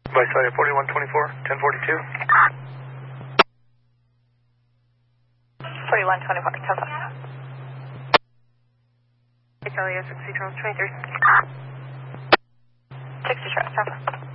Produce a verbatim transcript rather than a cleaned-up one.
Visalia forty-one twenty-four, ten forty-two. forty-one twenty-four, ten forty-two. Visalia sixty Charles twenty-three. sixty Charles, ten forty-two.